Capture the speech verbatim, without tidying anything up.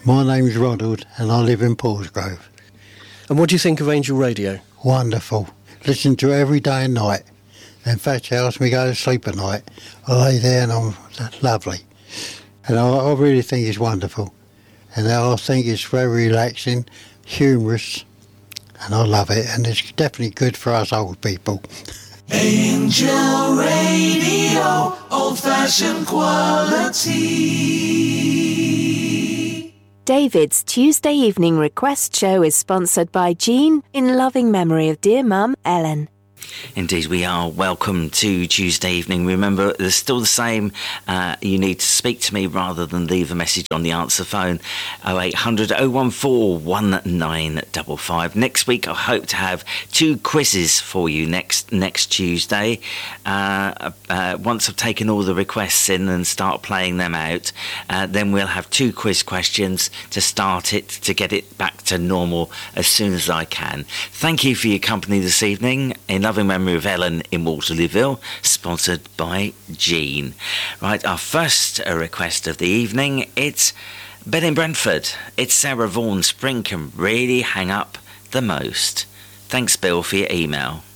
My name's Ronald and I live in Paulsgrove. And what do you think of Angel Radio? Wonderful. Listen to it every day and night. In fact, it helps me go to sleep at night. I lay there and I'm lovely. And I, I really think it's wonderful. And I think it's very relaxing, humorous, and I love it. And it's definitely good for us old people. Angel Radio, old-fashioned quality. David's Tuesday evening request show is sponsored by Jean in loving memory of dear mum Ellen. Indeed, we are. Welcome to Tuesday evening. Remember, there's still the same. Uh, you need to speak to me rather than leave a message on the answer phone. oh eight hundred oh one four one nine five five. Next week, I hope to have two quizzes for you next next Tuesday. Uh, uh, once I've taken all the requests in and start playing them out, uh, then we'll have two quiz questions to start it, to get it back to normal as soon as I can. Thank you for your company this evening. In loving memory of Ellen in Waterlooville, sponsored by Jean. Right, our first uh, request of the evening, it's Ben in Brentford. It's Sarah Vaughan. Spring can really hang up the most. Thanks, Bill, for your email.